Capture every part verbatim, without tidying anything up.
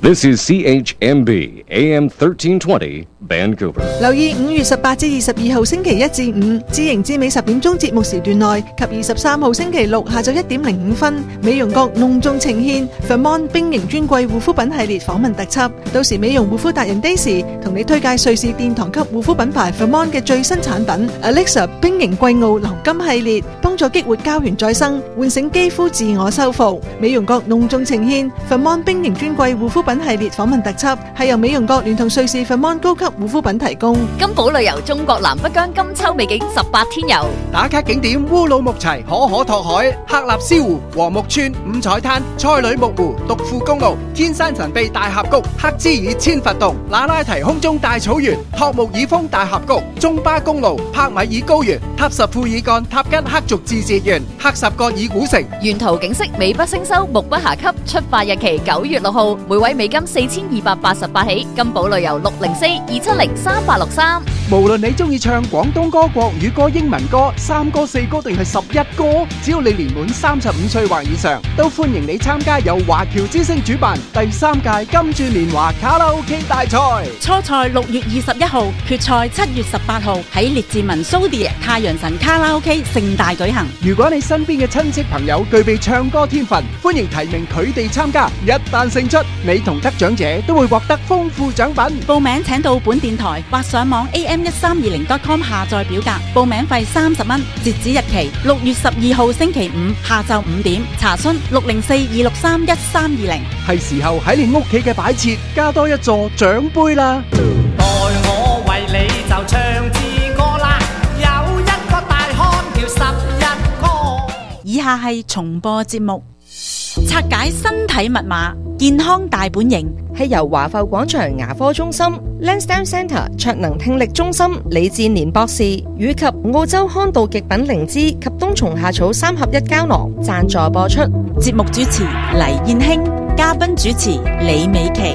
This is C H M B A M thirteen twenty Vancouver。 留意五月十八至二十二號星期一至五，知型知美十點鐘節目時段內及二十三號星期六下晝一點零五分，美容閣隆重呈現 Vermont 冰型專櫃護膚品系列訪問特輯。到時美容護膚達人 Daisy 同你推介瑞士殿堂級護膚品牌 Vermont 嘅最新產品 Alexa 冰型貴奧流金系列，幫助激活膠原再生，喚醒肌膚自我修復。美容閣隆重呈現 Vermont 冰型專櫃護膚品系列訪問特輯，係由美容閣聯同瑞士 Vermont 高級護膚品提供。 金寶旅遊中國南北疆金秋美景十八天遊， 打卡景點烏魯木齊、可可托海、克納斯湖、禾木村、五彩灘、塞里木湖、獨富公路、天山神秘大峽谷、克孜爾千佛洞、那拉提空中大草原、托木爾峰大峽谷、中巴公路、帕米爾高原、塔什庫爾幹、塔吉克族自治縣、克什格爾古城。 沿途景色美不勝收，目不暇給。出發日期九月六號，每位美金四千二百八十八起。金寶旅遊六零四二七零三八六三。 無論你中意唱廣東歌、國語歌、英文歌、三歌、四歌定係十一歌，只要你年滿三十五歲或以上，都歡迎你參加由華僑之聲主辦第三屆金鑽年華卡拉 OK 大賽。 初賽六月二十一號，決賽七月十八號喺列治文蘇迪太陽神卡拉 OK 盛大舉行。 如果你身邊嘅親戚朋友具備唱歌天分，歡迎提名佢哋參加。一旦勝出，你同得獎者都會獲得豐富獎品。 報名請到本電台或上網 A M 一三二零 dot com 下載表格，報名費三十蚊，截止日期六月十二號星期五下晝五點。查詢六零四二六三一三二零。 係時候喺你屋企嘅擺設加多一座獎杯啦！ 待我為你就唱支歌啦，有一個大漢叫十一哥。 以下係重播節目，拆解身體密碼，健康大本營。 係由華埠廣場牙科中心、Lansdowne Centre 卓能聽力中心李志年博士以及澳洲康道極品靈芝及冬蟲夏草三合一膠囊贊助播出。 節目主持黎燕卿，嘉賓主持李美琪。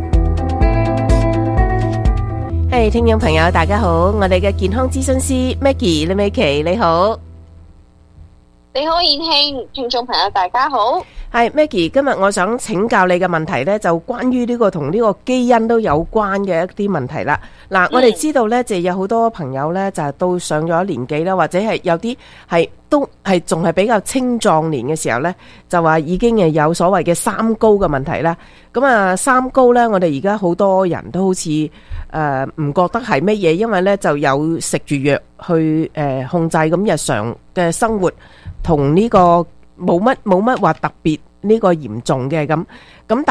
係、hey, 聽眾朋友大家好，我哋嘅健康諮詢師 Maggie 李美琪你好。 你好，燕卿，聽眾朋友大家好。 係 Maggie， 今日我想請教你嘅問題呢，就關於呢個同呢個基因都有關嘅一啲問題啦。嗱、嗯，我哋知道呢，就有好多朋友呢，就係到上咗年紀啦，或者係有啲係都係仲係比較青壯年嘅時候呢，就話已經係有所謂嘅三高嘅問題啦。咁啊，三高呢，我哋而家好多人都好似誒唔覺得係乜嘢，因為呢就有食住藥去誒、呃、控制咁日常嘅生活。同呢個冇乜冇乜話特別呢個嚴重嘅咁咁。